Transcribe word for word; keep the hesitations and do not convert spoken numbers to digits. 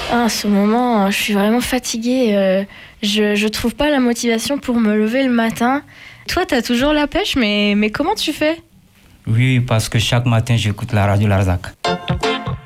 Ah, en ce moment, je suis vraiment fatiguée. Euh, je, je trouve pas la motivation pour me lever le matin. Toi, t'as toujours la pêche, mais, mais comment tu fais? Oui, parce que chaque matin, j'écoute la radio Larzac.